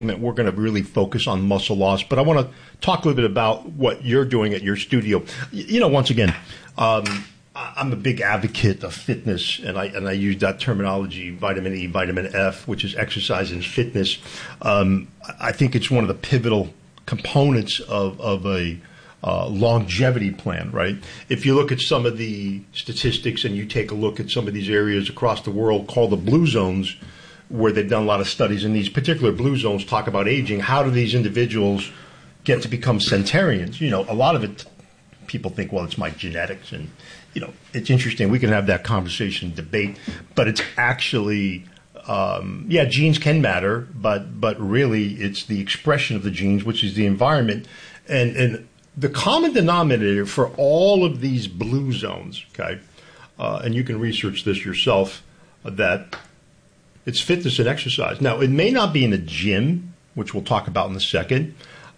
we're going to really focus on muscle loss, but I want to talk a little bit about what you're doing at your studio. Once again, I'm a big advocate of fitness, and I use that terminology, vitamin E, vitamin F, which is exercise and fitness. I think it's one of the pivotal components of a longevity plan, right? If you look at some of the statistics and you take a look at some of these areas across the world called the blue zones, where they've done a lot of studies in these particular blue zones, talk about aging. How do these individuals get to become centenarians? A lot of it, people think, well, it's my genetics. And, it's interesting. We can have that conversation, debate. But it's actually, genes can matter. But really, it's the expression of the genes, which is the environment. And the common denominator for all of these blue zones, okay, and you can research this yourself, that it's fitness and exercise. Now, it may not be in a gym, which we'll talk about in a second,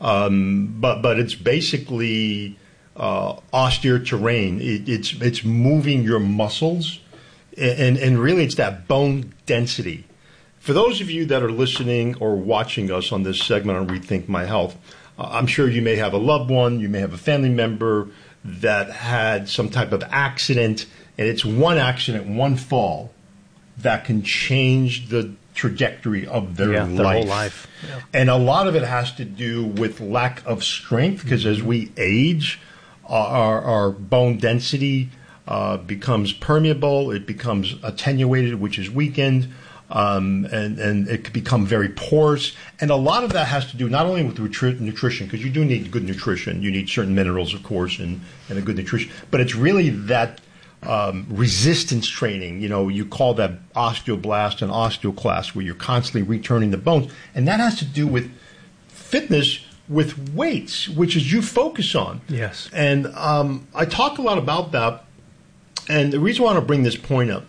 but it's basically austere terrain. It's moving your muscles, and really it's that bone density. For those of you that are listening or watching us on this segment on Rethink My Health, I'm sure you may have a loved one, you may have a family member that had some type of accident, and it's one accident, one fall, that can change the trajectory of their whole life. Yeah. And a lot of it has to do with lack of strength, because as we age, our bone density becomes permeable, it becomes attenuated, which is weakened, and it can become very porous. And a lot of that has to do not only with nutrition, because you do need good nutrition. You need certain minerals, of course, and a good nutrition. But it's really that resistance training, you call that osteoblast and osteoclast, where you're constantly returning the bones. And that has to do with fitness with weights, which is you focus on. Yes. And I talk a lot about that. And the reason why I want to bring this point up,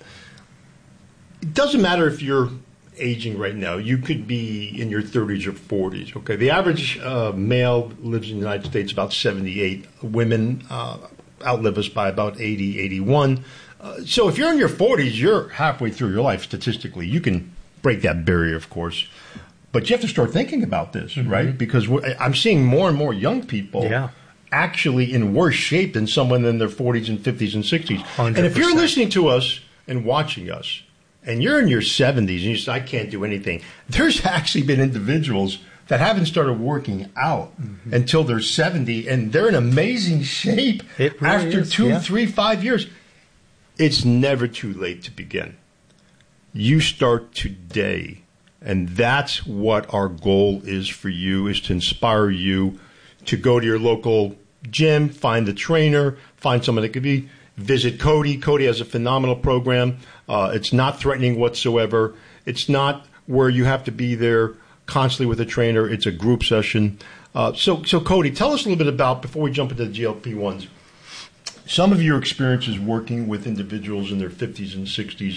it doesn't matter if you're aging right now. You could be in your 30s or 40s. Okay. The average male lives in the United States about 78. Women outlive us by about 80, 81. So if you're in your 40s, you're halfway through your life statistically. You can break that barrier, of course. But you have to start thinking about this, right? Because I'm seeing more and more young people actually in worse shape than someone in their 40s and 50s and 60s. 100%. And if you're listening to us and watching us, and you're in your 70s and you say, I can't do anything, there's actually been individuals that haven't started working out until they're 70, and they're in amazing shape after 2, 3, 5 years. It's never too late to begin. You start today, and that's what our goal is for you, is to inspire you to go to your local gym, find a trainer, find someone that could be, visit Cody. Cody has a phenomenal program. It's not threatening whatsoever. It's not where you have to be there constantly with a trainer. It's a group session. So Cody, tell us a little bit about, before we jump into the GLP-1s, some of your experiences working with individuals in their 50s and 60s.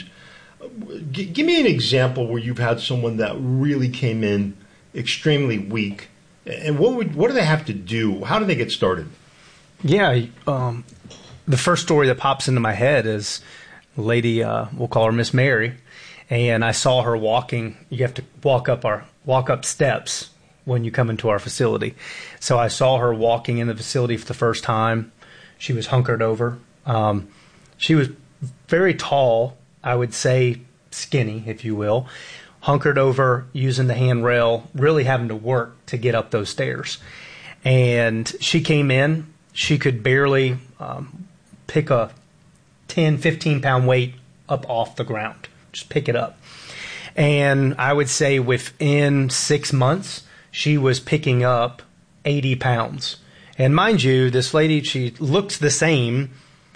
Give me an example where you've had someone that really came in extremely weak, and what do they have to do? How do they get started? Yeah, the first story that pops into my head is a lady, we'll call her Miss Mary, and I saw her walking. You have to walk up steps when you come into our facility. So I saw her walking in the facility for the first time. She was hunkered over. She was very tall, I would say skinny, if you will, hunkered over, using the handrail, really having to work to get up those stairs. And she came in. She could barely pick a 10, 15-pound weight up off the ground. Just pick it up. And I would say within 6 months, she was picking up 80 pounds. And mind you, this lady, she looks the same.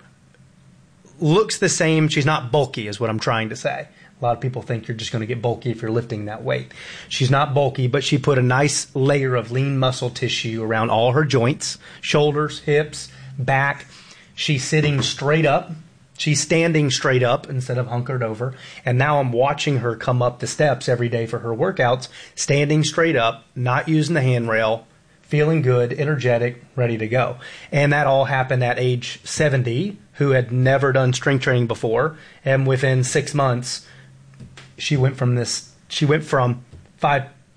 She's not bulky, is what I'm trying to say. A lot of people think you're just going to get bulky if you're lifting that weight. She's not bulky, but she put a nice layer of lean muscle tissue around all her joints, shoulders, hips, back. She's sitting straight up. She's standing straight up instead of hunkered over. And now I'm watching her come up the steps every day for her workouts, standing straight up, not using the handrail, feeling good, energetic, ready to go. And that all happened at age 70, who had never done strength training before. And within 6 months, she went from 5'10",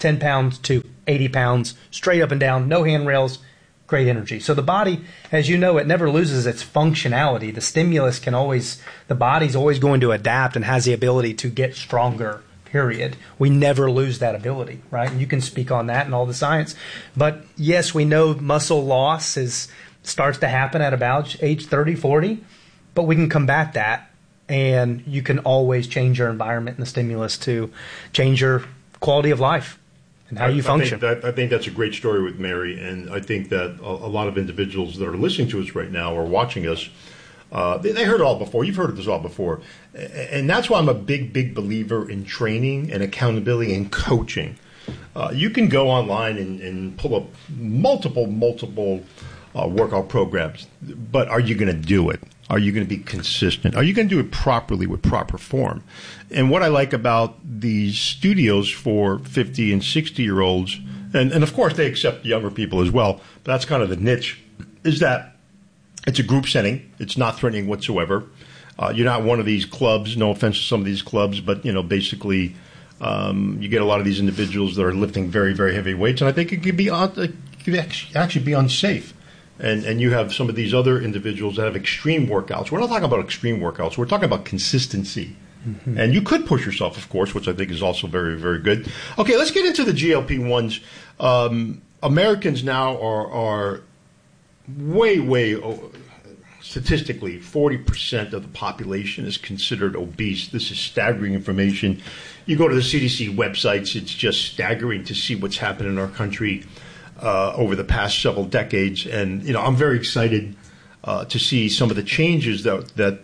10 pounds to 80 pounds, straight up and down, no handrails, great energy. So the body, as you know, it never loses its functionality. The stimulus the body's always going to adapt and has the ability to get stronger, period. We never lose that ability, right? And you can speak on that and all the science. But yes, we know muscle loss starts to happen at about age 30, 40, but we can combat that. And you can always change your environment and the stimulus to change your quality of life and how you function. I think that's a great story with Mary, and I think that a lot of individuals that are listening to us right now or watching us, they heard it all before. You've heard this all before. And that's why I'm a big, big believer in training and accountability and coaching. You can go online and pull up multiple workout programs, but are you going to do it? Are you going to be consistent? Are you going to do it properly with proper form? And what I like about these studios for 50 and 60-year-olds, and of course they accept younger people as well, but that's kind of the niche, is that it's a group setting. It's not threatening whatsoever. You're not one of these clubs, no offense to some of these clubs, but basically you get a lot of these individuals that are lifting very, very heavy weights, and I think it could actually be unsafe. And you have some of these other individuals that have extreme workouts. We're not talking about extreme workouts. We're talking about consistency. Mm-hmm. And you could push yourself, of course, which I think is also very, very good. Okay, let's get into the GLP-1s. Americans now are way, statistically, 40% of the population is considered obese. This is staggering information. You go to the CDC websites, it's just staggering to see what's happened in our country over the past several decades. And, I'm very excited to see some of the changes that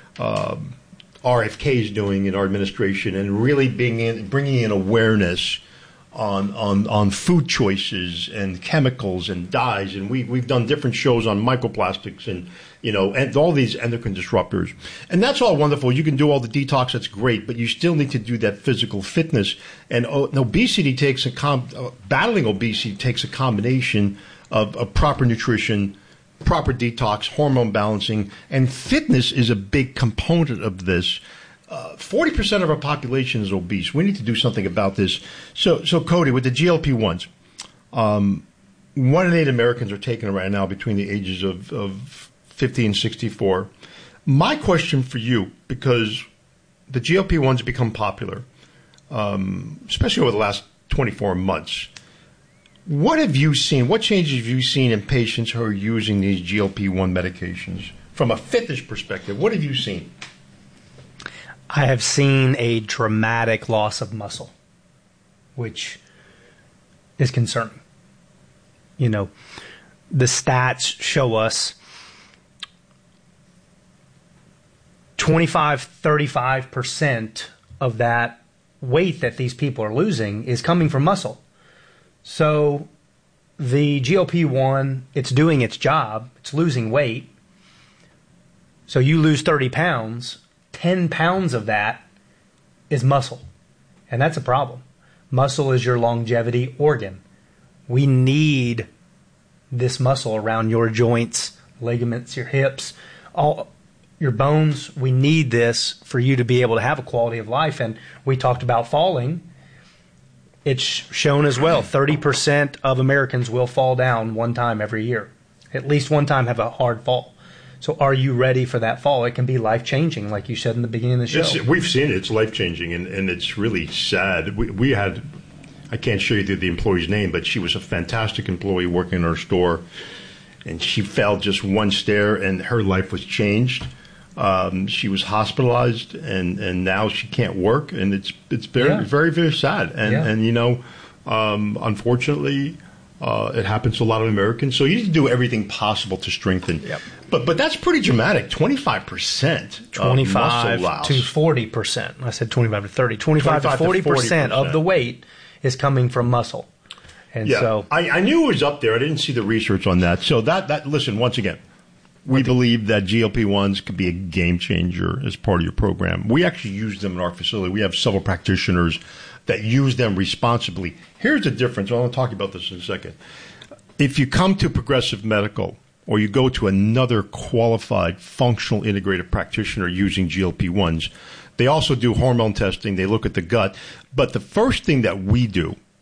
RFK is doing in our administration and really bringing in awareness on food choices and chemicals and dyes. And we've done different shows on microplastics and all these endocrine disruptors. And that's all wonderful. You can do all the detox. That's great. But you still need to do that physical fitness. And obesity battling obesity takes a combination of proper nutrition, proper detox, hormone balancing, and fitness is a big component of this. 40% of our population is obese. We need to do something about this. So Cody, with the GLP-1s, 1 in 8 Americans are taking it right now between the ages of 50 and 64. My question for you, because the GLP-1s become popular, especially over the last 24 months, what have you seen? What changes have you seen in patients who are using these GLP-1 medications? From a fitness perspective, what have you seen? I have seen a dramatic loss of muscle, which is concerning. The stats show us 35% of that weight that these people are losing is coming from muscle. So the GLP-1, it's doing its job. It's losing weight. So you lose 30 pounds. 10 pounds of that is muscle. And that's a problem. Muscle is your longevity organ. We need this muscle around your joints, ligaments, your hips, all your bones. We need this for you to be able to have a quality of life. And we talked about falling. It's shown as well. 30% of Americans will fall down one time every year. At least one time have a hard fall. So are you ready for that fall? It can be life-changing, like you said in the beginning of the show. We've seen it. It's life-changing, and it's really sad. We had, I can't show you the employee's name, but she was a fantastic employee working in our store, and she fell just one stair, and her life was changed. She was hospitalized, and now she can't work, and it's very, very, very sad. And unfortunately, it happens to a lot of Americans. So you need to do everything possible to strengthen. Yep. But that's pretty dramatic. 25%. 25 to 40%. I said 25 to 30. 25 to 40% of the weight is coming from muscle. And so I knew it was up there. I didn't see the research on that. So that listen, once again, we believe that GLP-1s could be a game changer as part of your program. We actually use them in our facility. We have several practitioners that use them responsibly. Here's the difference. I want to talk about this in a second. If you come to Progressive Medical or you go to another qualified functional integrated practitioner using GLP-1s, they also do hormone testing. They look at the gut. But the first thing that we do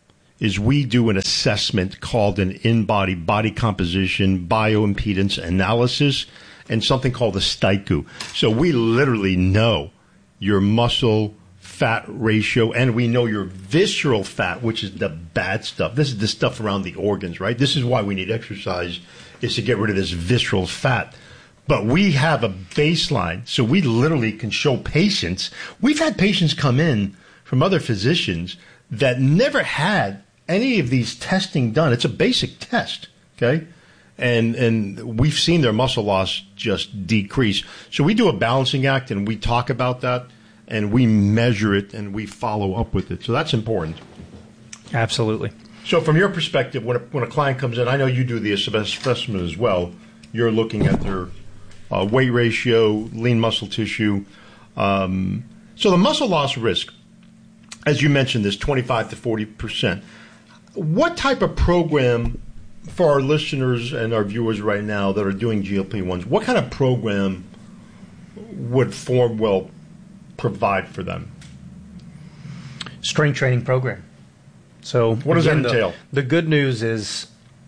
is we do an assessment called an in-body body composition bioimpedance analysis and something called the STIKU. So we literally know your muscle fat ratio, and we know your visceral fat, which is the bad stuff. This is the stuff around the organs, right? This is why we need exercise, is to get rid of this visceral fat. But we have a baseline, so we literally can show patients. We've had patients come in from other physicians that never had any of these testing done. It's a basic test, okay? And we've seen their muscle loss just decrease. So we do a balancing act, and we talk about that, and we measure it, and we follow up with it. So that's important. Absolutely. So from your perspective, when a client comes in, I know you do the assessment as well. You're looking at their weight ratio, lean muscle tissue. So the muscle loss risk, as you mentioned, is 25 to 40%. What type of program for our listeners and our viewers right now that are doing GLP-1s, what kind of program would FormWell provide for them? Strength training program. So what does that entail? The good news is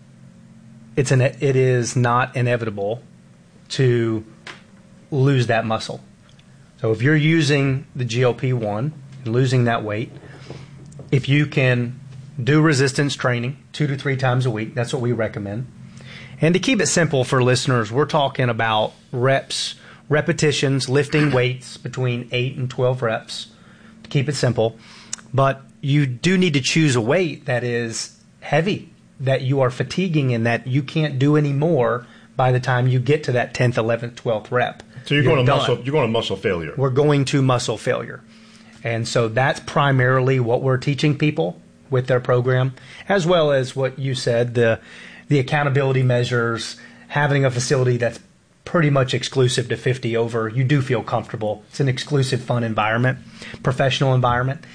it is not inevitable to lose that muscle. So if you're using the GLP-1 and losing that weight, if you can do resistance training 2 to 3 times a week, that's what we recommend. And to keep it simple for listeners, we're talking about repetitions, lifting weights between 8 and 12 reps, to keep it simple. But you do need to choose a weight that is heavy, that you are fatiguing and that you can't do any more by the time you get to that 10th, 11th, 12th rep. So you're going to muscle failure. We're going to muscle failure. And so that's primarily what we're teaching people with their program, as well as what you said, the accountability measures, having a facility that's pretty much exclusive to 50 over. You do feel comfortable. It's an exclusive, fun environment, professional environment.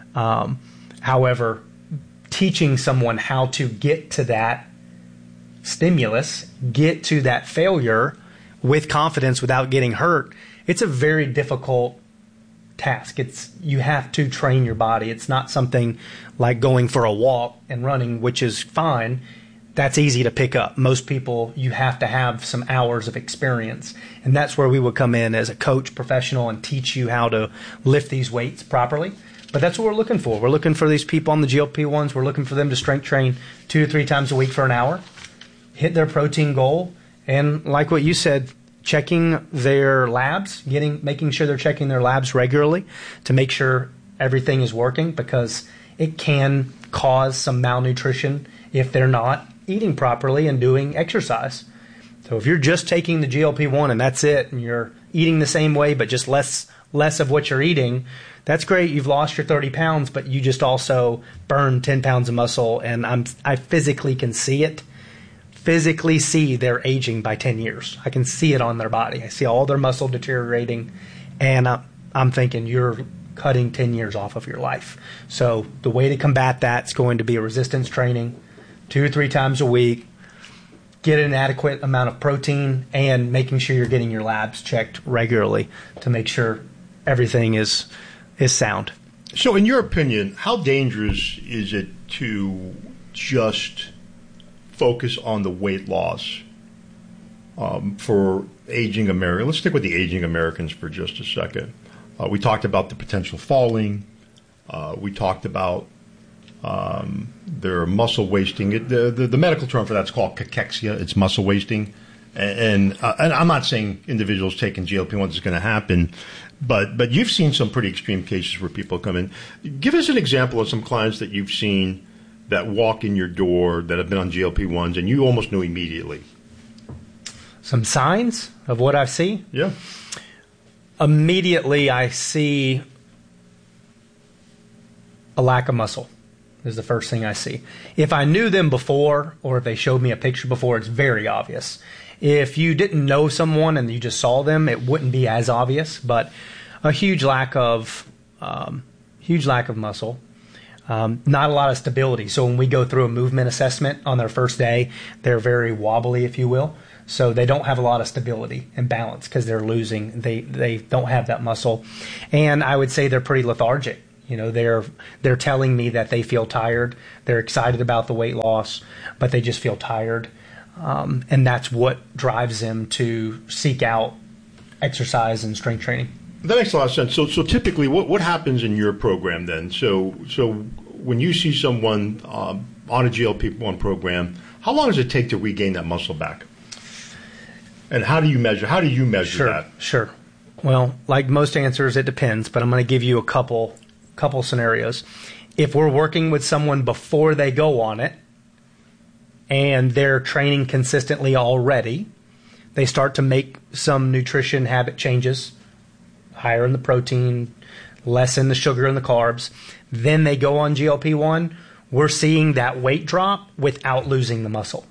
However, teaching someone how to get to that stimulus, get to that failure with confidence without getting hurt, it's a very difficult task. You have to train your body. It's not something like going for a walk and running, which is fine. That's easy to pick up. Most people, you have to have some hours of experience. And that's where we would come in as a coach professional and teach you how to lift these weights properly. But that's what we're looking for. We're looking for these people on the GLP-1s. We're looking for them to strength train 2 to 3 times a week for an hour, hit their protein goal, and like what you said, checking their labs, making sure they're checking their labs regularly to make sure everything is working, because it can cause some malnutrition if they're not eating properly and doing exercise. So if you're just taking the GLP-1 and that's it, and you're eating the same way but just less of what you're eating, that's great. You've lost your 30 pounds, but you just also burned 10 pounds of muscle, and I physically can see it. Physically see they're aging by 10 years. I can see it on their body. I see all their muscle deteriorating, and I'm thinking you're cutting 10 years off of your life. So the way to combat that is going to be a resistance training 2 or 3 times a week, get an adequate amount of protein, and making sure you're getting your labs checked regularly to make sure everything is sound. So in your opinion, how dangerous is it to just focus on the weight loss for aging Americans? Let's stick with the aging Americans for just a second. We talked about the potential falling. We talked about their muscle wasting. The medical term for that's called cachexia. It's muscle wasting. And I'm not saying individuals taking GLP-1s is going to happen, but you've seen some pretty extreme cases where people come in. Give us an example of some clients that you've seen that walk in your door that have been on GLP-1s and you almost knew immediately. Some signs of what I see? Yeah. Immediately I see a lack of muscle is the first thing I see. If I knew them before, or if they showed me a picture before, it's very obvious. If you didn't know someone and you just saw them, it wouldn't be as obvious, but a huge lack of muscle. Not a lot of stability. So when we go through a movement assessment on their first day, they're very wobbly, if you will. So they don't have a lot of stability and balance because they're losing. They don't have that muscle. And I would say they're pretty lethargic. You know, they're telling me that they feel tired. They're excited about the weight loss, but they just feel tired. And that's what drives them to seek out exercise and strength training. That makes a lot of sense. So typically, what happens in your program then? So when you see someone on a GLP-1 program, how long does it take to regain that muscle back? And how do you measure that? Sure. Well, like most answers, it depends, but I'm going to give you a couple scenarios. If we're working with someone before they go on it and they're training consistently already, they start to make some nutrition habit changes, higher in the protein, less in the sugar and the carbs. Then they go on GLP-1. We're seeing that weight drop without losing the muscle.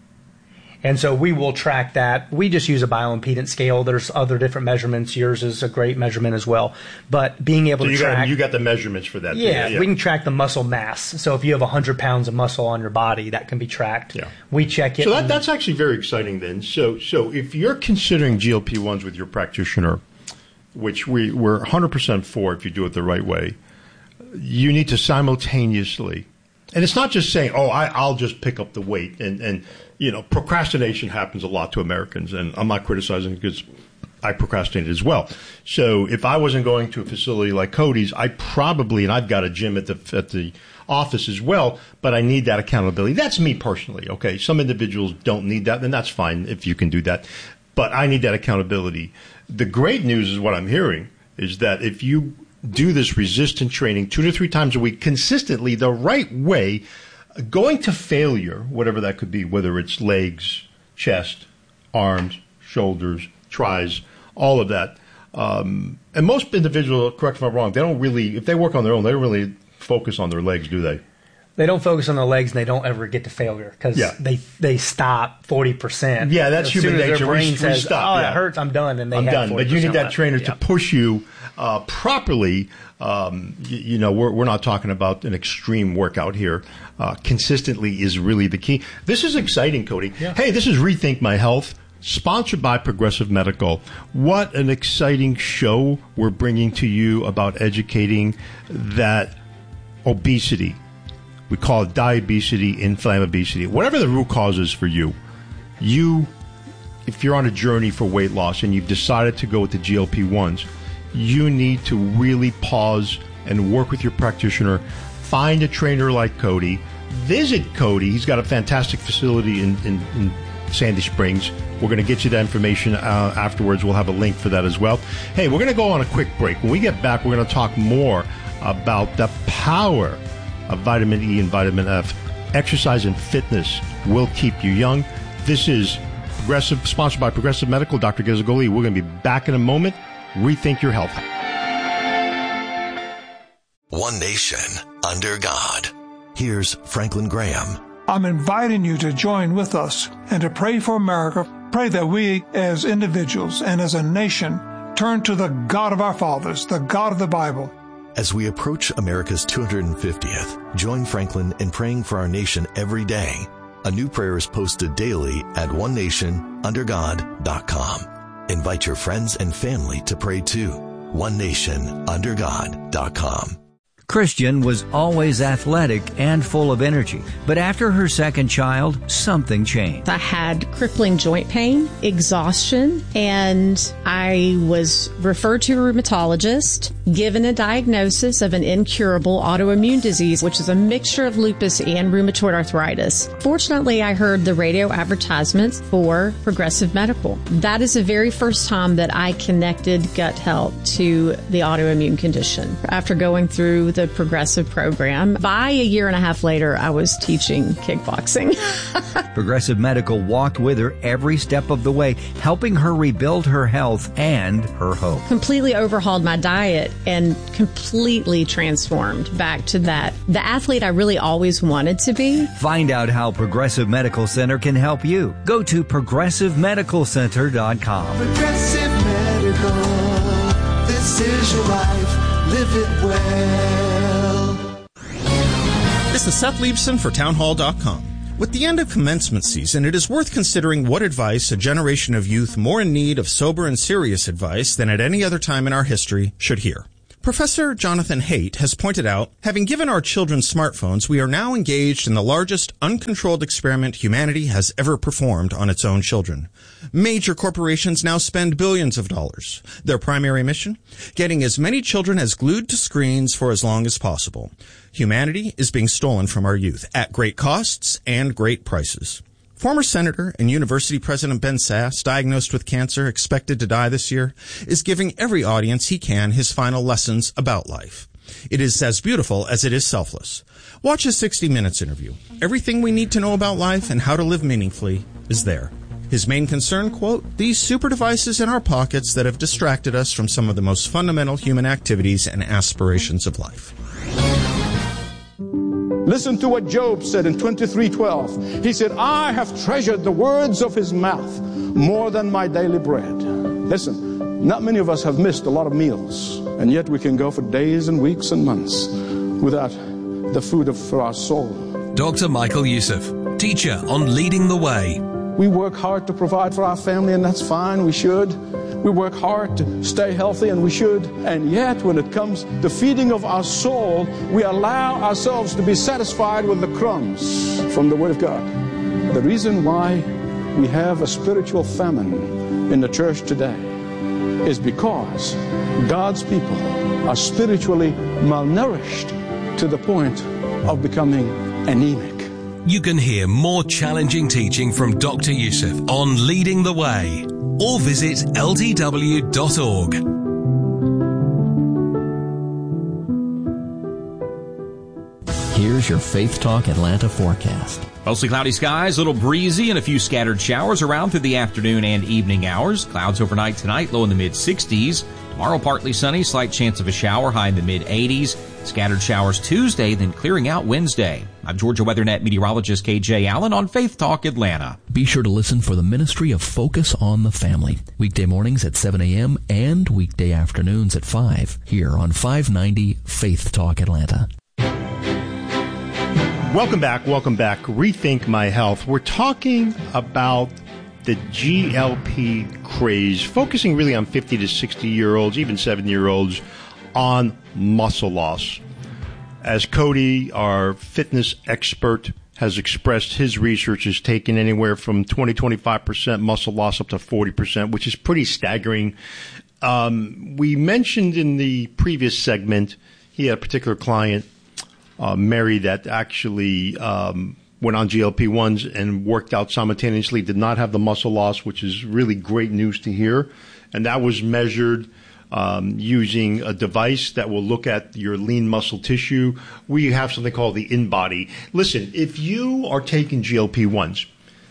And so we will track that. We just use a bioimpedance scale. There's other different measurements. Yours is a great measurement as well. But being able to track... You got the measurements for that. Yeah, we can track the muscle mass. So if you have 100 pounds of muscle on your body, that can be tracked. Yeah. We check it. So that's actually very exciting then. So if you're considering GLP-1s with your practitioner, which we're 100% for if you do it the right way, you need to simultaneously... And it's not just saying, I'll just pick up the weight. And you know, procrastination happens a lot to Americans. And I'm not criticizing because I procrastinated as well. So if I wasn't going to a facility like Cody's, I probably, and I've got a gym at the office as well, but I need that accountability. That's me personally, okay? Some individuals don't need that, and that's fine if you can do that. But I need that accountability. The great news is what I'm hearing is that if you do this resistant training 2 to 3 times a week consistently the right way, going to failure, whatever that could be, whether it's legs, chest, arms, shoulders, tries, all of that. And most individuals, correct me if I'm wrong, they don't really, if they work on their own, they don't really focus on their legs, do they? They don't focus on their legs, and they don't ever get to failure because they stop 40%. Yeah, that's human nature. Their brain says, stop. That hurts, I'm done, and I'm done. But you need that trainer to push you properly. You know, we're not talking about an extreme workout here. Consistently is really the key. This is exciting, Cody. Yeah. Hey, this is Rethink My Health, sponsored by Progressive Medical. What an exciting show we're bringing to you about educating that obesity. We call it diabesity, inflammobesity. Whatever the root cause is for you, if you're on a journey for weight loss and you've decided to go with the GLP-1s, you need to really pause and work with your practitioner. Find a trainer like Cody. Visit Cody. He's got a fantastic facility in Sandy Springs. We're going to get you that information afterwards. We'll have a link for that as well. Hey, we're going to go on a quick break. When we get back, we're going to talk more about the power of vitamin E and vitamin F. Exercise and fitness will keep you young. This is Progressive, sponsored by Progressive Medical. Dr. Gazzagoli. We're going to be back in a moment. Rethink your health. One nation under God. Here's Franklin Graham. I'm inviting you to join with us and to pray for America. Pray that we as individuals and as a nation turn to the God of our fathers, the God of the Bible. As we approach America's 250th, join Franklin in praying for our nation every day. A new prayer is posted daily at onenationundergod.com. Invite your friends and family to pray too. onenationundergod.com. Christian was always athletic and full of energy, but after her second child, something changed. I had crippling joint pain, exhaustion, and I was referred to a rheumatologist, given a diagnosis of an incurable autoimmune disease, which is a mixture of lupus and rheumatoid arthritis. Fortunately, I heard the radio advertisements for Progressive Medical. That is the very first time that I connected gut health to the autoimmune condition. After going through the Progressive program, by a year and a half later, I was teaching kickboxing. Progressive Medical walked with her every step of the way, helping her rebuild her health and her hope. Completely overhauled my diet and completely transformed back to the athlete I really always wanted to be. Find out how Progressive Medical Center can help you. Go to ProgressiveMedicalCenter.com. Progressive Medical, this is your life, live it well. This is Seth Liebson for Townhall.com. With the end of commencement season, it is worth considering what advice a generation of youth more in need of sober and serious advice than at any other time in our history should hear. Professor Jonathan Haidt has pointed out, having given our children smartphones, we are now engaged in the largest uncontrolled experiment humanity has ever performed on its own children. Major corporations now spend billions of dollars. Their primary mission? Getting as many children as glued to screens for as long as possible. Humanity is being stolen from our youth at great costs and great prices. Former Senator and University President Ben Sasse, diagnosed with cancer, expected to die this year, is giving every audience he can his final lessons about life. It is as beautiful as it is selfless. Watch his 60 Minutes interview. Everything we need to know about life and how to live meaningfully is there. His main concern, quote, these super devices in our pockets that have distracted us from some of the most fundamental human activities and aspirations of life. Listen to what Job said in 23:12. He said, I have treasured the words of his mouth more than my daily bread. Listen, not many of us have missed a lot of meals, and yet we can go for days and weeks and months without the food for our soul. Dr. Michael Youssef, teacher on Leading the Way. We work hard to provide for our family, and that's fine, we should. We work hard to stay healthy, and we should. And yet, when it comes to feeding of our soul, we allow ourselves to be satisfied with the crumbs from the Word of God. The reason why we have a spiritual famine in the church today is because God's people are spiritually malnourished to the point of becoming anemic. You can hear more challenging teaching from Dr. Youssef on Leading the Way, or visit ldw.org. Here's your Faith Talk Atlanta forecast. Mostly cloudy skies, a little breezy, and a few scattered showers around through the afternoon and evening hours. Clouds overnight tonight, low in the mid-60s. Tomorrow, partly sunny, slight chance of a shower, high in the mid-80s. Scattered showers Tuesday, then clearing out Wednesday. I'm Georgia WeatherNet meteorologist KJ Allen on Faith Talk Atlanta. Be sure to listen for the ministry of Focus on the Family. Weekday mornings at 7 a.m. and weekday afternoons at 5 here on 590 Faith Talk Atlanta. Welcome back. Rethink My Health. We're talking about the GLP craze, focusing really on 50 to 60-year-olds, even 70-year-olds, on muscle loss. As Cody, our fitness expert, has expressed, his research has taken anywhere from 20-25% muscle loss up to 40%, which is pretty staggering. We mentioned in the previous segment, he had a particular client, Mary, that actually went on GLP-1s and worked out simultaneously, did not have the muscle loss, which is really great news to hear. And that was measured using a device that will look at your lean muscle tissue. We have something called the InBody. Listen, if you are taking GLP-1s,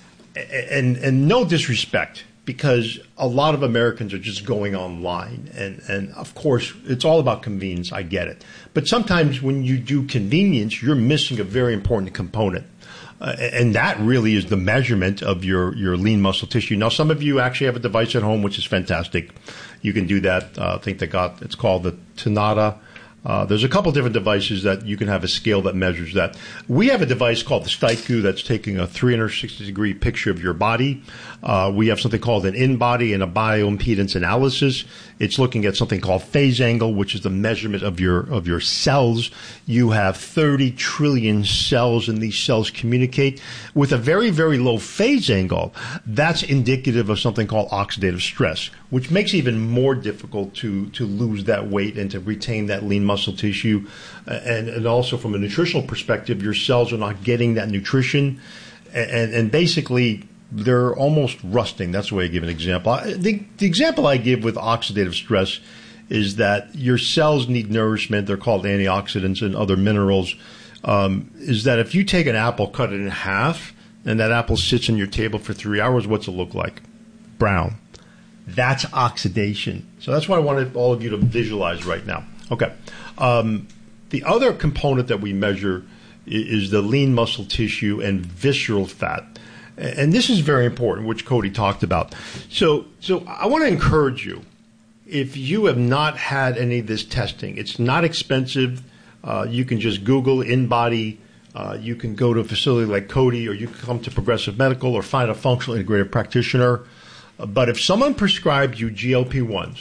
and no disrespect, because a lot of Americans are just going online, and of course, it's all about convenience, I get it. But sometimes when you do convenience, you're missing a very important component. And that really is the measurement of your lean muscle tissue. Now, some of you actually have a device at home, which is fantastic. You can do that. I think it's called the Tonata. There's a couple different devices that you can have a scale that measures that. We have a device called the Steiku that's taking a 360-degree picture of your body. We have something called an InBody and a bioimpedance analysis. It's looking at something called phase angle, which is the measurement of your cells. You have 30 trillion cells, and these cells communicate with a very, very low phase angle. That's indicative of something called oxidative stress, which makes it even more difficult to lose that weight and to retain that lean muscle tissue. And also from a nutritional perspective, your cells are not getting that nutrition, and basically they're almost rusting. That's the way I give an example. The example I give with oxidative stress is that your cells need nourishment. They're called antioxidants and other minerals. Is that if you take an apple, cut it in half, and that apple sits on your table for 3 hours, what's it look like? Brown. That's oxidation. So that's what I wanted all of you to visualize right now. Okay. The other component that we measure is the lean muscle tissue and visceral fat. And this is very important, which Cody talked about. So I want to encourage you, if you have not had any of this testing, it's not expensive. You can just Google InBody. You can go to a facility like Cody, or you can come to Progressive Medical or find a functional integrated practitioner. But if someone prescribed you GLP-1s,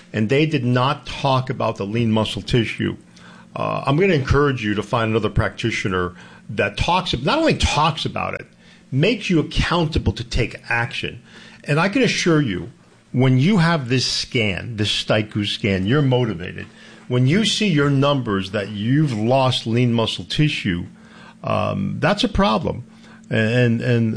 and they did not talk about the lean muscle tissue. I'm going to encourage you to find another practitioner that not only talks about it, makes you accountable to take action. And I can assure you, when you have this scan, this Staiku scan, you're motivated. When you see your numbers that you've lost lean muscle tissue, that's a problem. And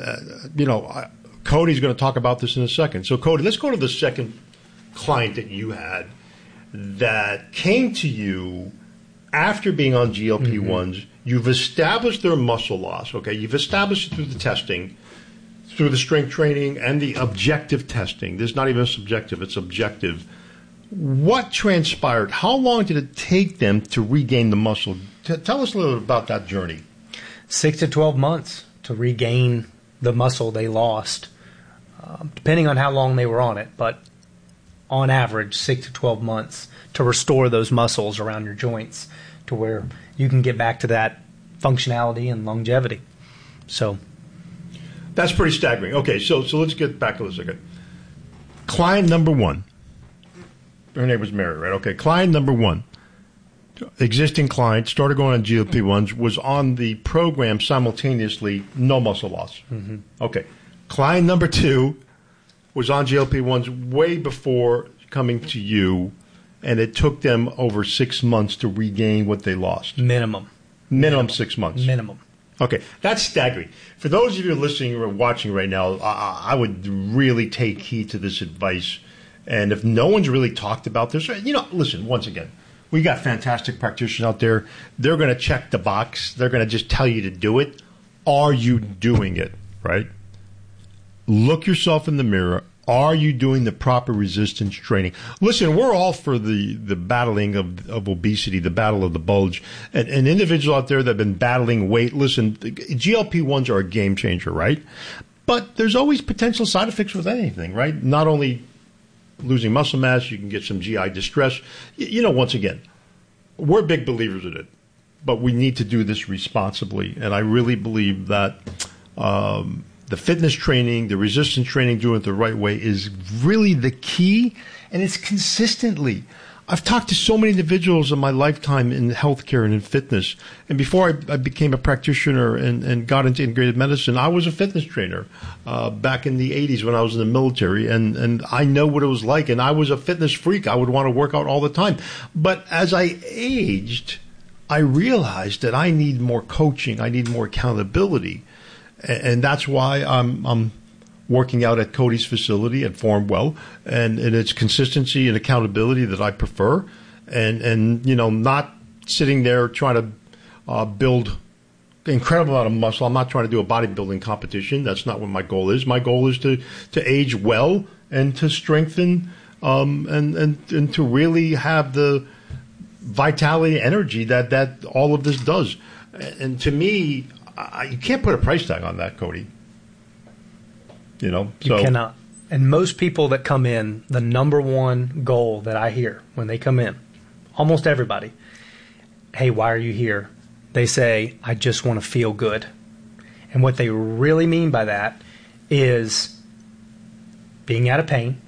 Cody's going to talk about this in a second. So, Cody, let's go to the second client that you had that came to you after being on GLP-1s. Mm-hmm. You've established their muscle loss, okay? You've established it through the testing, through the strength training, and the objective testing. This is not even subjective, it's objective. What transpired? How long did it take them to regain the muscle? Tell us a little bit about that journey. 6 to 12 months to regain the muscle they lost, depending on how long they were on it, but on average, 6 to 12 months to restore those muscles around your joints to where you can get back to that functionality and longevity. So that's pretty staggering. Okay, so let's get back a second. Client number one. Her name was Mary, right? Okay, client number one. Existing client, started going on GLP-1s, was on the program simultaneously, no muscle loss. Mm-hmm. Okay. Client number two was on GLP-1s way before coming to you, and it took them over 6 months to regain what they lost. Minimum 6 months. Minimum. Okay, that's staggering. For those of you listening or watching right now, I would really take heed to this advice. And if no one's really talked about this, listen, once again, we got fantastic practitioners out there. They're going to check the box. They're going to just tell you to do it. Are you doing it, right? Look yourself in the mirror. Are you doing the proper resistance training? Listen, we're all for the battling of obesity, the battle of the bulge. And individuals out there that have been battling weight, listen, GLP-1s are a game changer, right? But there's always potential side effects with anything, right? Not only losing muscle mass, you can get some GI distress. Once again, we're big believers in it, but we need to do this responsibly. And I really believe that the fitness training, the resistance training, doing it the right way is really the key, and it's consistently. I've talked to so many individuals in my lifetime in healthcare and in fitness. And before I became a practitioner and got into integrated medicine, I was a fitness trainer back in the 80s when I was in the military. And I know what it was like. And I was a fitness freak. I would want to work out all the time. But as I aged, I realized that I need more coaching. I need more accountability. And that's why I'm working out at Cody's facility at Formwell, and it's consistency and accountability that I prefer, and not sitting there trying to build an incredible amount of muscle. I'm not trying to do a bodybuilding competition. That's not what my goal is. My goal is to age well and to strengthen and to really have the vitality and energy that all of this does. And to me, you can't put a price tag on that, Cody. You cannot. And most people that come in, the number one goal that I hear when they come in, almost everybody, hey, why are you here? They say, I just want to feel good. And what they really mean by that is being out of pain,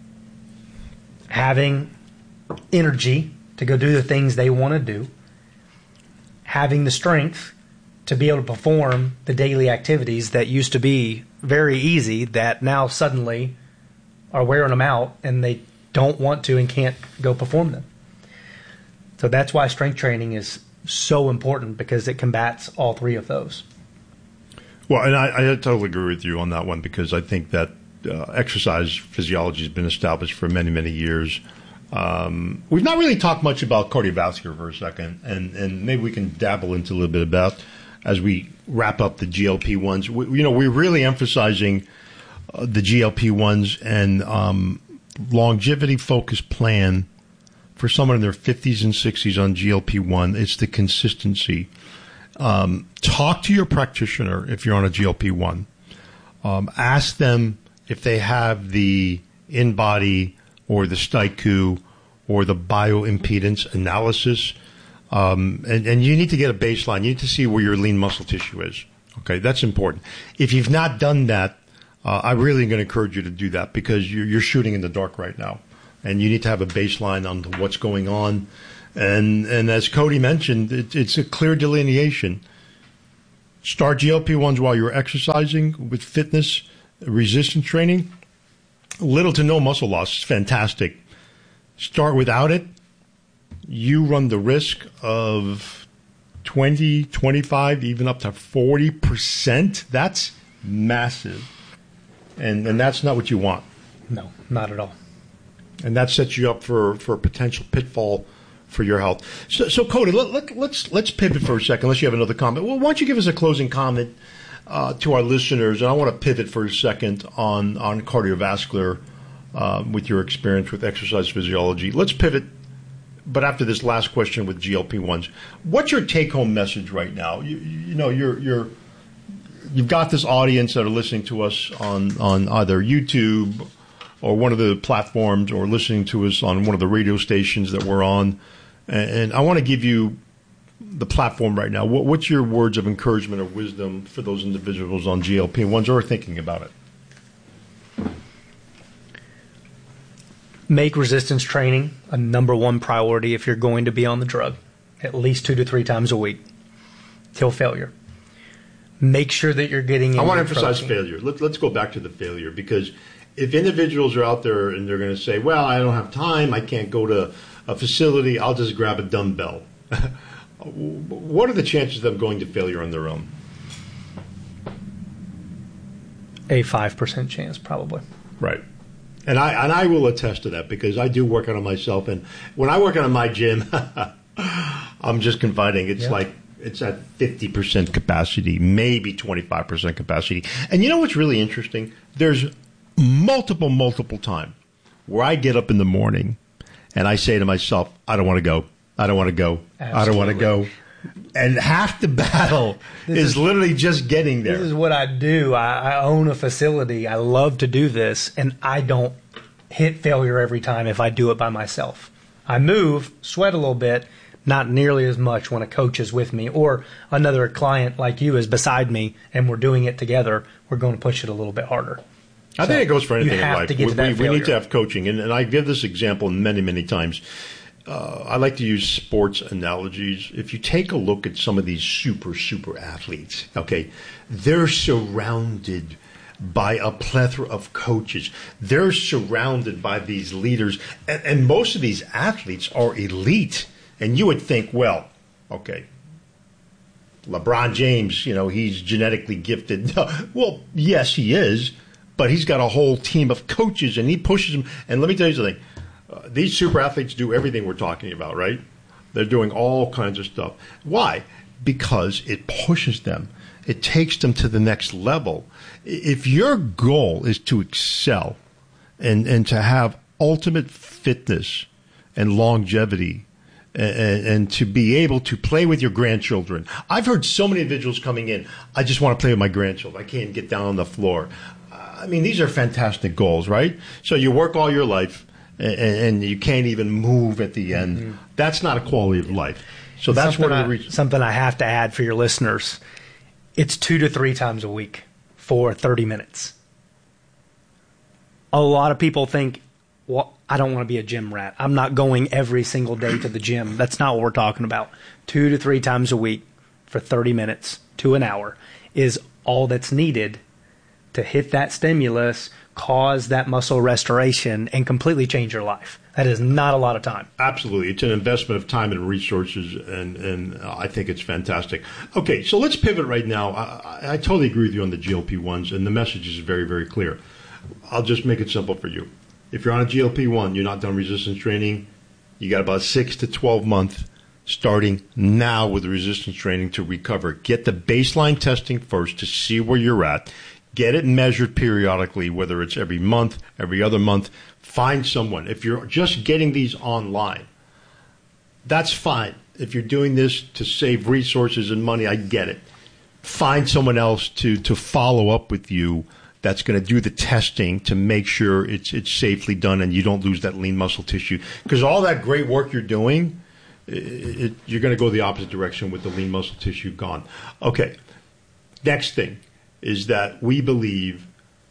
having energy to go do the things they want to do, having the strength to be able to perform the daily activities that used to be very easy that now suddenly are wearing them out and they don't want to and can't go perform them. So that's why strength training is so important, because it combats all three of those. Well, and I totally agree with you on that one, because I think that exercise physiology has been established for many, many years. We've not really talked much about cardiovascular for a second, and maybe we can dabble into a little bit about as we wrap up the GLP-1s. We're really emphasizing the GLP-1s and longevity-focused plan for someone in their 50s and 60s on GLP-1. It's the consistency. Talk to your practitioner if you're on a GLP-1. Ask them if they have the InBody or the Staiku or the bioimpedance analysis. And you need to get a baseline. You need to see where your lean muscle tissue is. Okay, that's important. If you've not done that, I really am going to encourage you to do that, because you're shooting in the dark right now. and you need to have a baseline on what's going on. And as Cody mentioned, it's a clear delineation. Start GLP-1s while you're exercising with fitness, resistance training. Little to no muscle loss is fantastic. Start without it. You run the risk of 20, 25, even up to 40%. That's massive. And that's not what you want. No, not at all. And that sets you up for a potential pitfall for your health. So Cody, let's pivot for a second, unless you have another comment. Well, why don't you give us a closing comment to our listeners? And I want to pivot for a second on cardiovascular with your experience with exercise physiology. Let's pivot, but after this last question with GLP-1s. What's your take-home message right now? You know, you've got this audience that are listening to us on either YouTube or one of the platforms, or listening to us on one of the radio stations that we're on. And I want to give you the platform right now. What's your words of encouragement or wisdom for those individuals on GLP-1s or thinking about it? Make resistance training a number one priority if you're going to be on the drug, at least 2 to 3 times a week till failure. Make sure that you're getting in. I want to emphasize failure. Let's go back to the failure, because if individuals are out there and they're going to say, well, I don't have time, I can't go to a facility, I'll just grab a dumbbell. What are the chances of them going to failure on their own? A 5% chance, probably. Right. And I will attest to that, because I do work out on myself. And when I work out in my gym, I'm just confiding. It's like it's at 50% capacity, maybe 25% capacity. And you know what's really interesting? There's multiple time where I get up in the morning and I say to myself, I don't want to go. I don't want to go. Absolutely. I don't want to go. And half the battle is literally just getting there. This is what I do. I own a facility. I love to do this, and I don't hit failure every time if I do it by myself. I move, sweat a little bit, not nearly as much when a coach is with me or another client like you is beside me and we're doing it together. We're going to push it a little bit harder. I think it goes for anything in life. We need to have coaching. And I give this example many times. I like to use sports analogies. If you take a look at some of these super athletes, okay, they're surrounded by a plethora of coaches. They're surrounded by these leaders. And most of these athletes are elite. And you would think, well, okay, LeBron James, you know, he's genetically gifted. Well, yes, he is. But he's got a whole team of coaches, and he pushes them. And let me tell you something. These super athletes do everything we're talking about, right? They're doing all kinds of stuff. Why? Because it pushes them. It takes them to the next level. If your goal is to excel and to have ultimate fitness and longevity and to be able to play with your grandchildren. I've heard so many individuals coming in, I just want to play with my grandchildren. I can't get down on the floor. I mean, these are fantastic goals, right? So you work all your life, and you can't even move at the end. Mm-hmm. That's not a quality of life. So that's one of the reasons. Something I have to add for your listeners. It's 2 to 3 times a week for 30 minutes. A lot of people think, well, I don't want to be a gym rat. I'm not going every single day to the gym. That's not what we're talking about. 2 to 3 times a week for 30 minutes to an hour is all that's needed to hit that stimulus, cause that muscle restoration, and completely change your life. That is not a lot of time. Absolutely. It's an investment of time and resources, and I think it's fantastic. Okay, so let's pivot right now. I totally agree with you on the GLP-1s, and the message is very, very clear. I'll just make it simple for you. If you're on a GLP-1, you're not done resistance training, you got about 6 to 12 months starting now with resistance training to recover. Get the baseline testing first to see where you're at. Get it measured periodically, whether it's every month, every other month. Find someone. If you're just getting these online, that's fine. If you're doing this to save resources and money, I get it. Find someone else to follow up with you that's going to do the testing to make sure it's safely done and you don't lose that lean muscle tissue. Because all that great work you're doing, you're going to go the opposite direction with the lean muscle tissue gone. Okay, next thing is that we believe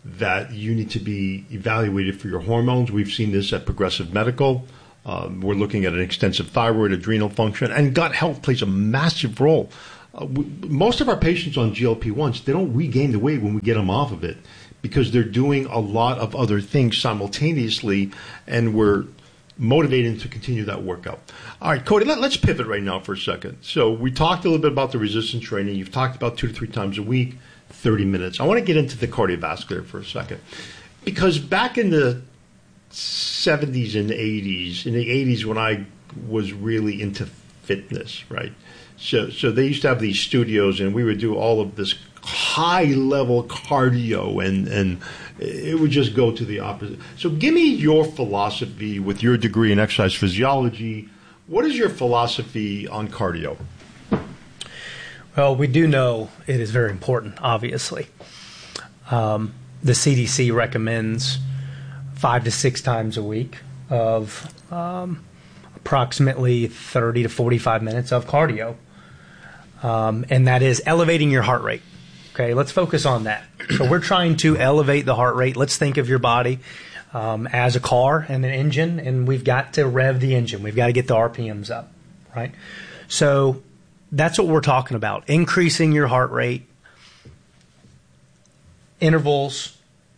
that you need to be evaluated for your hormones. We've seen this at Progressive Medical. We're looking at an extensive thyroid, adrenal function, and gut health plays a massive role. Most of our patients on GLP-1s, they don't regain the weight when we get them off of it because they're doing a lot of other things simultaneously, and we're motivated to continue that workout. All right, Cody, let's pivot right now for a second. So we talked a little bit about the resistance training. You've talked about 2 to 3 times a week, 30 minutes. I want to get into the cardiovascular for a second because back in the 70s and 80s, in the 80s when I was really into fitness, right? So they used to have these studios, and we would do all of this high-level cardio, and it would just go to the opposite. So give me your philosophy with your degree in exercise physiology. What is your philosophy on cardio? Well, we do know it is very important, obviously. The CDC recommends 5 to 6 times a week of approximately 30 to 45 minutes of cardio. And that is elevating your heart rate. Okay, let's focus on that. So we're trying to elevate the heart rate. Let's think of your body as a car and an engine, and we've got to rev the engine. We've got to get the RPMs up, right? So that's what we're talking about, increasing your heart rate, intervals,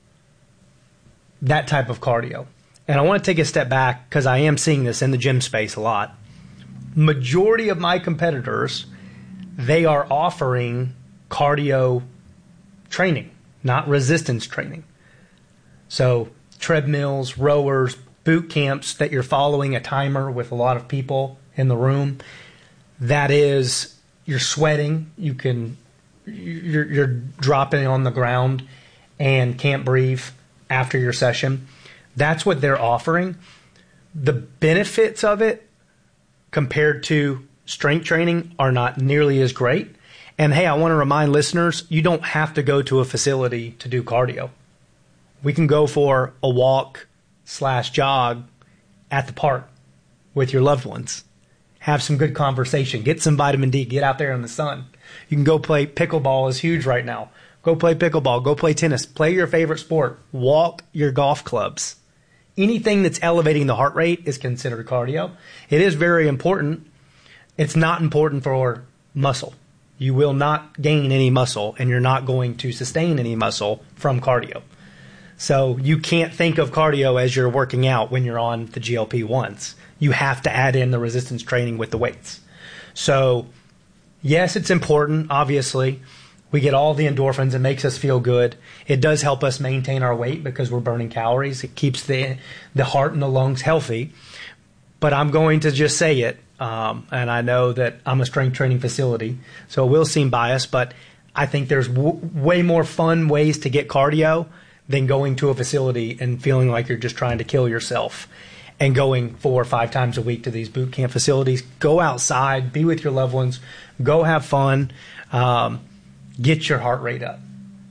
that type of cardio. And I want to take a step back because I am seeing this in the gym space a lot. Majority of my competitors, they are offering cardio training, not resistance training. So treadmills, rowers, boot camps that you're following a timer with a lot of people in the room. That is, you're sweating, you're dropping on the ground and can't breathe after your session. That's what they're offering. The benefits of it compared to strength training are not nearly as great. And hey, I want to remind listeners, you don't have to go to a facility to do cardio. We can go for a walk/jog at the park with your loved ones. Have some good conversation. Get some vitamin D. Get out there in the sun. You can go play pickleball is huge right now. Go play pickleball. Go play tennis. Play your favorite sport. Walk your golf clubs. Anything that's elevating the heart rate is considered cardio. It is very important. It's not important for muscle. You will not gain any muscle, and you're not going to sustain any muscle from cardio. So you can't think of cardio as you're working out when you're on the GLP-1s. You have to add in the resistance training with the weights. So yes, it's important, obviously. We get all the endorphins. It makes us feel good. It does help us maintain our weight because we're burning calories. It keeps the heart and the lungs healthy. But I'm going to just say it, and I know that I'm a strength training facility, so it will seem biased, but I think there's way more fun ways to get cardio than going to a facility and feeling like you're just trying to kill yourself and going 4 or 5 times a week to these boot camp facilities. Go outside, be with your loved ones, go have fun, get your heart rate up.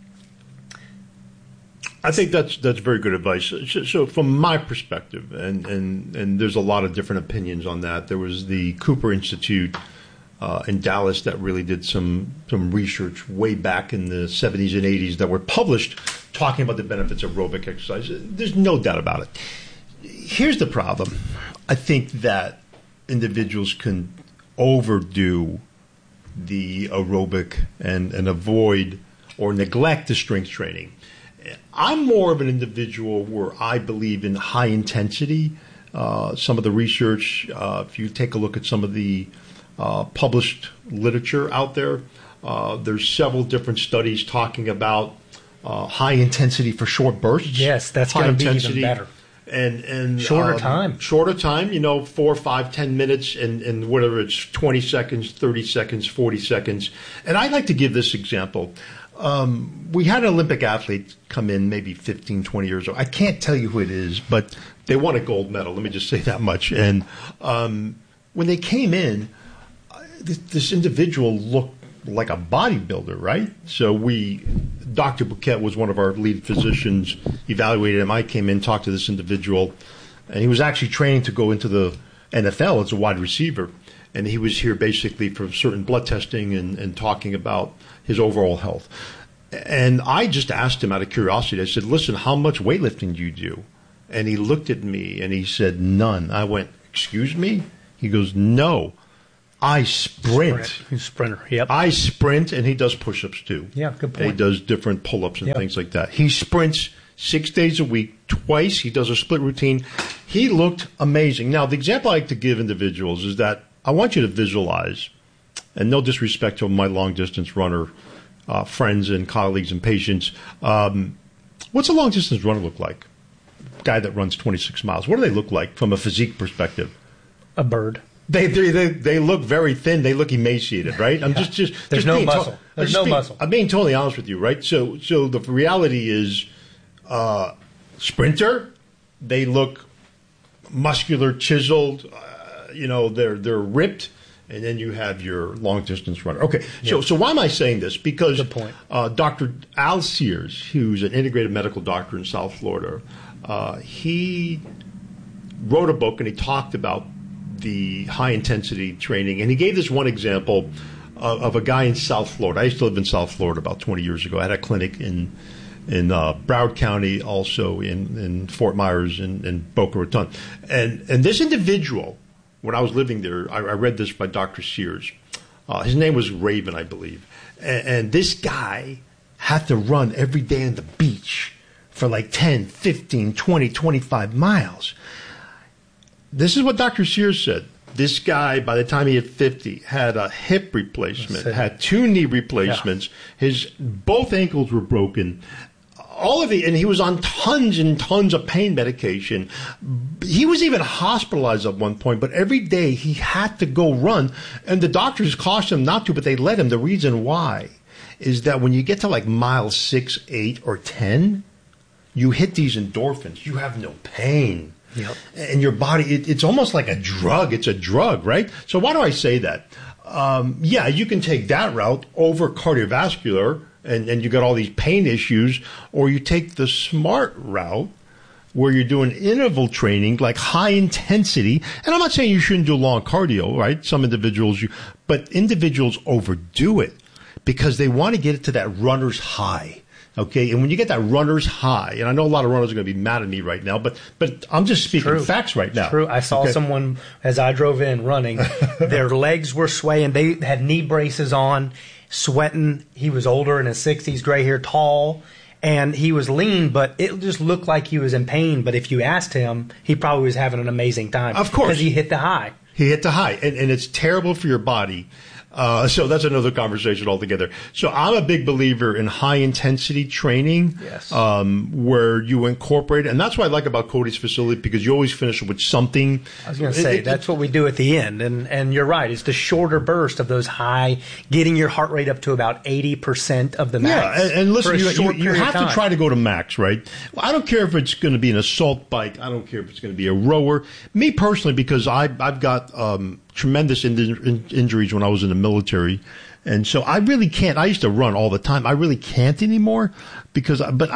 I think that's very good advice. So from my perspective, and there's a lot of different opinions on that, there was the Cooper Institute in Dallas that really did some research way back in the 70s and 80s that were published talking about the benefits of aerobic exercise. There's no doubt about it. Here's the problem. I think that individuals can overdo the aerobic and avoid or neglect the strength training. I'm more of an individual where I believe in high intensity. Some of the research, if you take a look at some of the published literature out there, there's several different studies talking about high intensity for short bursts. Yes, that's going to be even better. And shorter time, 4, 5, 10 minutes, and whatever it's 20 seconds, 30 seconds, 40 seconds. And I like to give this example. We had an Olympic athlete come in maybe 15, 20 years ago. I can't tell you who it is, but they won a gold medal. Let me just say that much. And when they came in, this individual looked like a bodybuilder, right? So Dr. Bouquet was one of our lead physicians, evaluated him. I came in, talked to this individual, and he was actually training to go into the NFL as a wide receiver. And he was here basically for certain blood testing and talking about his overall health. And I just asked him out of curiosity. I said, listen, how much weightlifting do you do? And he looked at me and he said, none. I went, excuse me? He goes, no. I sprint. He's a sprinter, yep. I sprint, and he does push-ups too. Yeah, good point. He does different pull-ups and things like that. He sprints 6 days a week, twice. He does a split routine. He looked amazing. Now, the example I like to give individuals is that I want you to visualize, and no disrespect to my long-distance runner friends and colleagues and patients, what's a long-distance runner look like? Guy that runs 26 miles. What do they look like from a physique perspective? A bird. They look very thin. They look emaciated, right? I'm just There's no muscle. There's no muscle. I'm being totally honest with you, right? So the reality is, sprinter, they look muscular, chiseled. They're ripped. And then you have your long-distance runner. Okay, so why am I saying this? Because good point. Dr. Al Sears, who's an integrative medical doctor in South Florida, he wrote a book and he talked about the high-intensity training. And he gave this one example of a guy in South Florida. I used to live in South Florida about 20 years ago. I had a clinic in Broward County, also in Fort Myers and Boca Raton. And this individual, when I was living there, I read this by Dr. Sears. His name was Raven, I believe. And this guy had to run every day on the beach for like 10, 15, 20, 25 miles. This is what Dr. Sears said. This guy, by the time he hit 50, had a hip replacement, had 2 knee replacements. Yeah. Both ankles were broken. All of it, and he was on tons and tons of pain medication. He was even hospitalized at one point, but every day he had to go run, and the doctors cautioned him not to, but they let him. The reason why is that when you get to like mile 6, 8, or 10, you hit these endorphins. You have no pain. Yep. And your body, it's almost like a drug. It's a drug, right? So why do I say that? You can take that route over cardiovascular, and you got all these pain issues, or you take the smart route where you're doing interval training, like high intensity. And I'm not saying you shouldn't do long cardio, right? Some individuals, but individuals overdo it because they want to get it to that runner's high. Okay, and when you get that runner's high, and I know a lot of runners are going to be mad at me right now, but I'm just speaking facts right now. True. I saw someone, as I drove in running, their legs were swaying. They had knee braces on, sweating. He was older, in his 60s, gray hair, tall, and he was lean, but it just looked like he was in pain. But if you asked him, he probably was having an amazing time. Of course. Because he hit the high. He hit the high, and it's terrible for your body. So that's another conversation altogether. So I'm a big believer in high-intensity training, where you incorporate, and that's what I like about Cody's facility, because you always finish with something. I was going to say, that's what we do at the end, and you're right. It's the shorter burst of those high, getting your heart rate up to about 80% of the max. Yeah, and listen, you have to try to go to max, right? Well, I don't care if it's going to be an assault bike. I don't care if it's going to be a rower. Me personally, because I've got tremendous injuries when I was in the military, and so I really can't. I used to run all the time. I really can't anymore but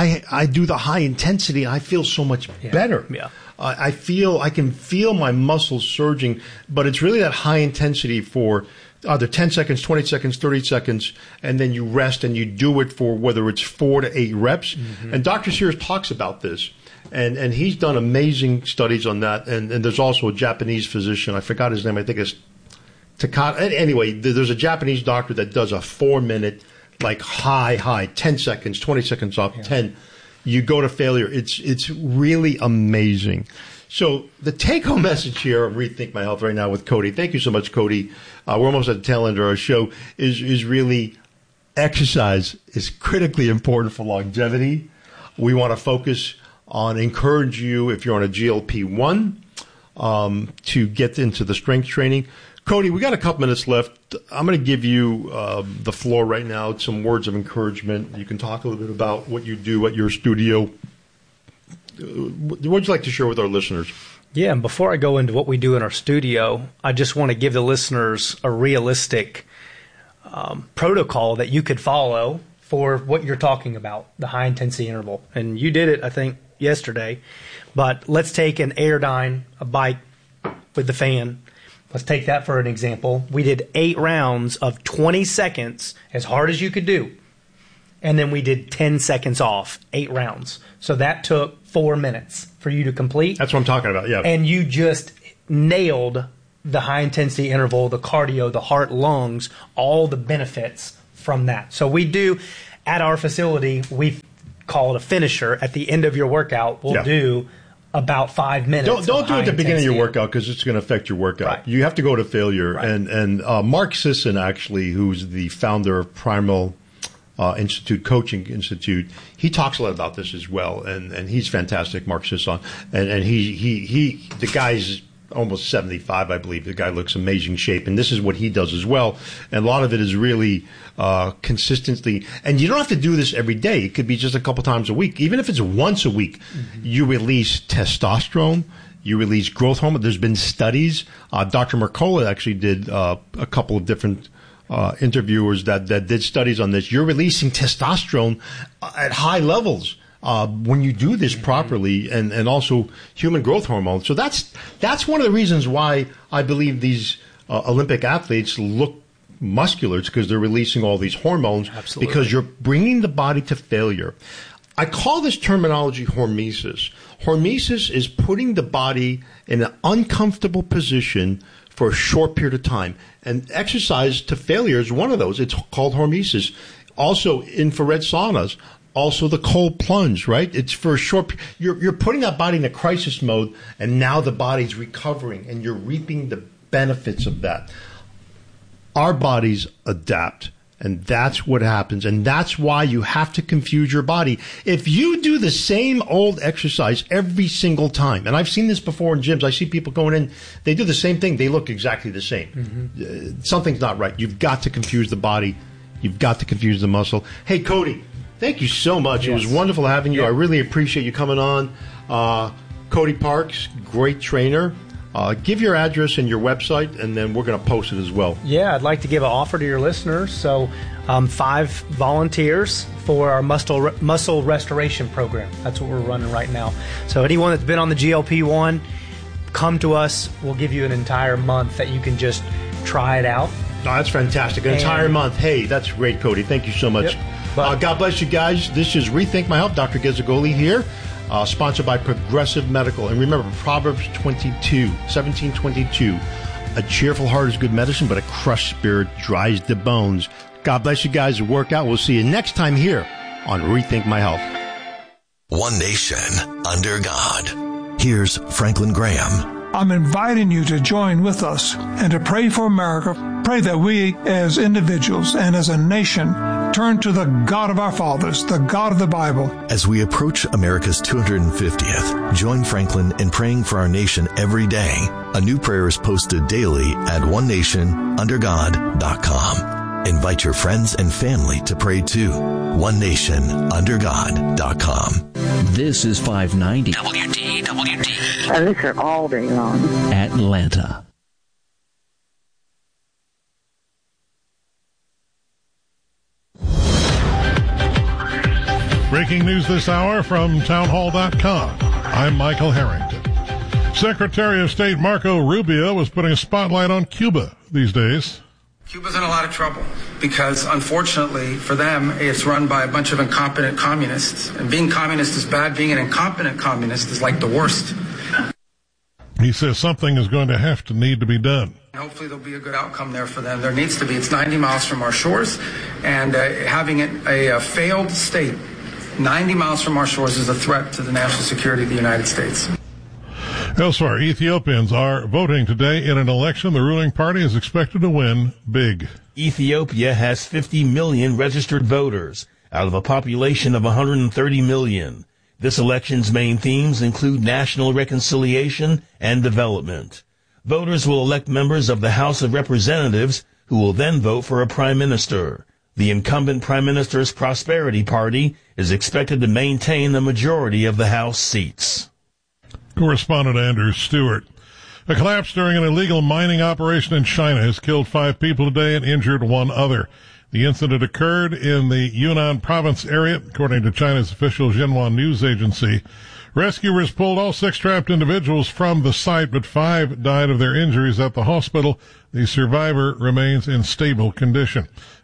I do the high intensity, and I feel so much better. Yeah. I can feel my muscles surging, but it's really that high intensity for either 10 seconds, 20 seconds, 30 seconds, and then you rest and you do it for whether it's 4 to 8 reps. Mm-hmm. And Dr. Sears talks about this. And he's done amazing studies on that. And there's also a Japanese physician. I forgot his name. I think it's Takata. Anyway, there's a Japanese doctor that does a 4-minute, like high, 10 seconds, 20 seconds off, 10. You go to failure. It's really amazing. So the take-home message here on Rethink My Health right now with Cody. Thank you so much, Cody. We're almost at the tail end of our show. Is really exercise is critically important for longevity. We want to focus on encourage you, if you're on a GLP-1, to get into the strength training. Cody, we got a couple minutes left. I'm going to give you the floor right now, some words of encouragement. You can talk a little bit about what you do at your studio. What would you like to share with our listeners? Yeah, and before I go into what we do in our studio, I just want to give the listeners a realistic protocol that you could follow for what you're talking about, the high-intensity interval. And you did it, I think, yesterday. But let's take an Airdyne, a bike with the fan. Let's take that for an example. We did 8 rounds of 20 seconds, as hard as you could do. and then we did 10 seconds off, 8 rounds. So that took 4 minutes for you to complete. That's what I'm talking about, yeah. And you just nailed the high-intensity interval, the cardio, the heart, lungs, all the benefits from that. So we do, at our facility, we call it a finisher. At the end of your workout, we'll do about 5 minutes. Don't do it at the beginning of your workout because it's going to affect your workout. Right. You have to go to failure. Right. And Mark Sisson, actually, who's the founder of Primal Institute, Coaching Institute, he talks a lot about this as well. And he's fantastic, Mark Sisson. And he the guy's almost 75, I believe. The guy looks amazing shape, and this is what he does as well. And a lot of it is really consistently. And you don't have to do this every day. It could be just a couple times a week. Even if it's once a week, you release testosterone, you release growth hormone. There's been studies. Dr. Mercola actually did a couple of different interviewers that did studies on this. You're releasing testosterone at high levels when you do this properly, and also human growth hormone. So that's one of the reasons why I believe these Olympic athletes look muscular. It's because they're releasing all these hormones. Absolutely. Because you're bringing the body to failure. I call this terminology hormesis. Hormesis is putting the body in an uncomfortable position for a short period of time. And exercise to failure is one of those. It's called hormesis. Also, infrared saunas. Also, the cold plunge, right? It's for a short. You're putting that body in a crisis mode, and now the body's recovering, and you're reaping the benefits of that. Our bodies adapt, and that's what happens, and that's why you have to confuse your body. If you do the same old exercise every single time, and I've seen this before in gyms, I see people going in, they do the same thing, they look exactly the same. Something's not right. You've got to confuse the body. You've got to confuse the muscle. Hey, Cody. Thank you so much. Yes. It was wonderful having you. I really appreciate you coming on. Cody Parks, great trainer. Give your address and your website, and then we're going to post it as well. Yeah, I'd like to give an offer to your listeners. So 5 volunteers for our muscle restoration program. That's what we're running right now. So anyone that's been on the GLP-1, come to us. We'll give you an entire month that you can just try it out. Oh, that's fantastic. An entire month. Hey, that's great, Cody. Thank you so much. Yep. God bless you guys. This is Rethink My Health. Dr. Ghizzagoli here, sponsored by Progressive Medical. And remember, Proverbs 17:22, a cheerful heart is good medicine, but a crushed spirit dries the bones. God bless you guys. Work out. We'll see you next time here on Rethink My Health. One nation under God. Here's Franklin Graham. I'm inviting you to join with us and to pray for America. Pray that we as individuals and as a nation turn to the God of our fathers, the God of the Bible. As we approach America's 250th, join Franklin in praying for our nation every day. A new prayer is posted daily at onenationundergod.com. Invite your friends and family to pray too. onenationundergod.com. This is 590 WDWD. I listen all day long. Atlanta. Breaking news this hour from townhall.com. I'm Michael Harrington. Secretary of State Marco Rubio was putting a spotlight on Cuba these days. Cuba's in a lot of trouble because, unfortunately for them, it's run by a bunch of incompetent communists. And being communist is bad. Being an incompetent communist is like the worst. He says something is going to have to need to be done. Hopefully there'll be a good outcome there for them. There needs to be. It's 90 miles from our shores, and having it a failed state 90 miles from our shores is a threat to the national security of the United States. Elsewhere, Ethiopians are voting today in an election the ruling party is expected to win big. Ethiopia has 50 million registered voters out of a population of 130 million. This election's main themes include national reconciliation and development. Voters will elect members of the House of Representatives who will then vote for a prime minister. The incumbent prime minister's Prosperity Party is expected to maintain the majority of the House seats. Correspondent Andrew Stewart. A collapse during an illegal mining operation in China has killed 5 people today and injured 1 other. The incident occurred in the Yunnan province area, according to China's official Xinhua news agency. Rescuers pulled all 6 trapped individuals from the site, but 5 died of their injuries at the hospital. The survivor remains in stable condition.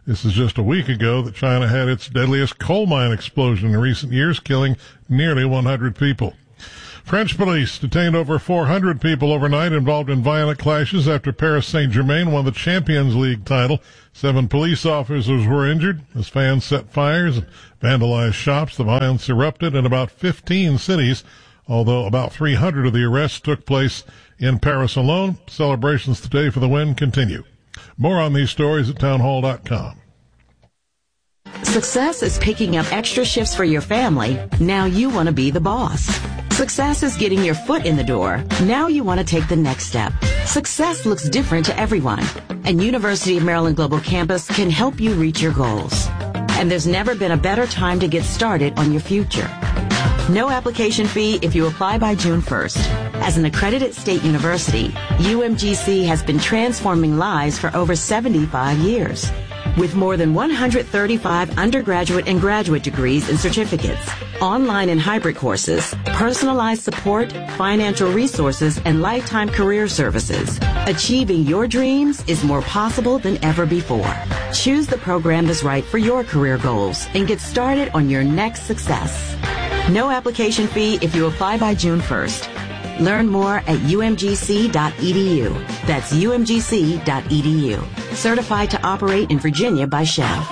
This is just a week ago that China had its deadliest coal mine explosion in recent years, killing nearly 100 people. French police detained over 400 people overnight involved in violent clashes after Paris Saint-Germain won the Champions League title. 7 police officers were injured as fans set fires and vandalized shops. The violence erupted in about 15 cities, although about 300 of the arrests took place in Paris alone. Celebrations today for the win continue. More on these stories at townhall.com. Success is picking up extra shifts for your family. Now you want to be the boss. Success is getting your foot in the door. Now you want to take the next step. Success looks different to everyone, and University of Maryland Global Campus can help you reach your goals. And there's never been a better time to get started on your future. No application fee if you apply by June 1st. As an accredited state university, UMGC has been transforming lives for over 75 years. With more than 135 undergraduate and graduate degrees and certificates, online and hybrid courses, personalized support, financial resources, and lifetime career services, achieving your dreams is more possible than ever before. Choose the program that's right for your career goals and get started on your next success. No application fee if you apply by June 1st. Learn more at umgc.edu. That's umgc.edu. Certified to operate in Virginia by Chev.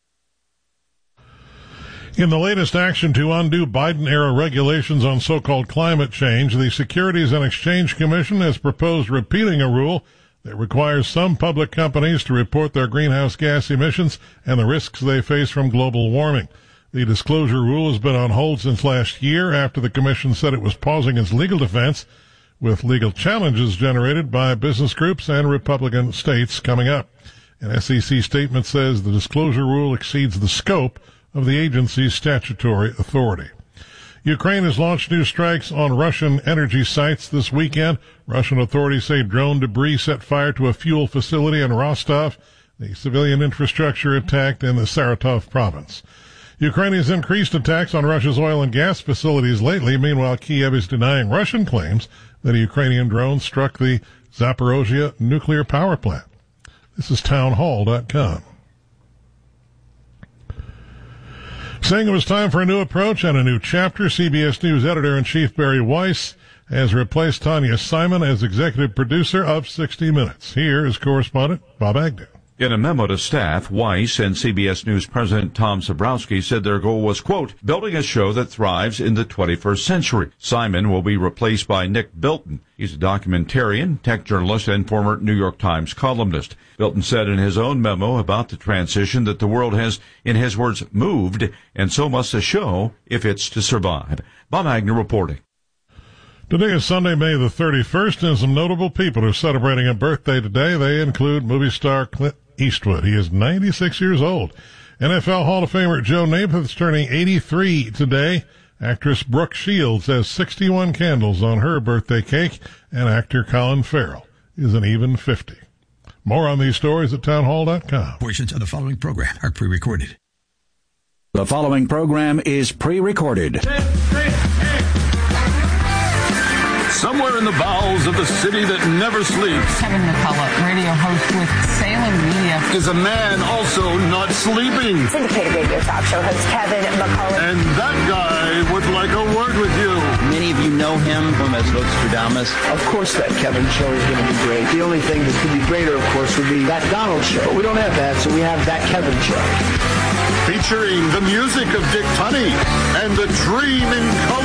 In the latest action to undo Biden-era regulations on so-called climate change, the Securities and Exchange Commission has proposed repealing a rule that requires some public companies to report their greenhouse gas emissions and the risks they face from global warming. The disclosure rule has been on hold since last year after the commission said it was pausing its legal defense, with legal challenges generated by business groups and Republican states coming up. An SEC statement says the disclosure rule exceeds the scope of the agency's statutory authority. Ukraine has launched new strikes on Russian energy sites this weekend. Russian authorities say drone debris set fire to a fuel facility in Rostov, the civilian infrastructure attacked in the Saratov province. Ukraine has increased attacks on Russia's oil and gas facilities lately. Meanwhile, Kiev is denying Russian claims that a Ukrainian drone struck the Zaporozhye nuclear power plant. This is townhall.com. Saying it was time for a new approach and a new chapter, CBS News editor-in-chief Barry Weiss has replaced Tanya Simon as executive producer of 60 Minutes. Here is correspondent Bob Agnew. In a memo to staff, Weiss and CBS News President Tom Zabrowski said their goal was, quote, building a show that thrives in the 21st century. Simon will be replaced by Nick Bilton. He's a documentarian, tech journalist, and former New York Times columnist. Bilton said in his own memo about the transition that the world has, in his words, moved, and so must the show if it's to survive. Bob Agnew reporting. Today is Sunday, May the 31st, and some notable people are celebrating a birthday today. They include movie star Clint Eastwood. He is 96 years old. NFL Hall of Famer Joe Namath is turning 83 today. Actress Brooke Shields has 61 candles on her birthday cake, and actor Colin Farrell is an even 50. More on these stories at townhall.com. Portions of the following program are pre-recorded. The following program is pre-recorded. Somewhere in the bowels of the city that never sleeps, Kevin McCullough, radio host with Salem Media, is a man also not sleeping. Syndicated radio talk show host Kevin McCullough. And that guy would like a word with you. Many of you know him from as Nostradamus. Of course that Kevin show is going to be great. The only thing that could be greater, of course, would be that Donald show. But we don't have that, so we have that Kevin show. Featuring the music of Dick Tunney and the Dream in Color.